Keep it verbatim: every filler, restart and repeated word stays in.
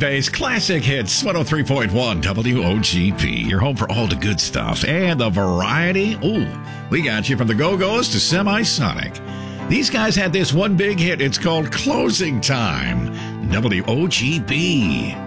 weekdays, classic hits, one oh three point one W O G P. Your home for all the good stuff and the variety. Ooh, we got you from the Go-Go's to Semisonic. These guys had this one big hit. It's called Closing Time. W O G P.